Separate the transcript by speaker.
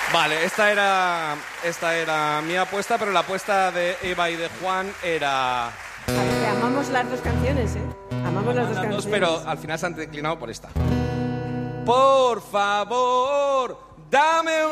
Speaker 1: Vale, esta era mi apuesta, pero la apuesta de Eva y de Juan era...
Speaker 2: A ver, que amamos las dos canciones, ¿eh? Amamos las dos canciones.
Speaker 1: Pero al final se han declinado por esta. Por favor, dame